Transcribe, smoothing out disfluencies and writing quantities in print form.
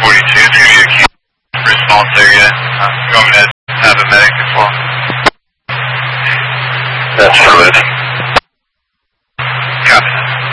42, it's going to be a key response there yet. You want me to have a medic as well? That's fluid.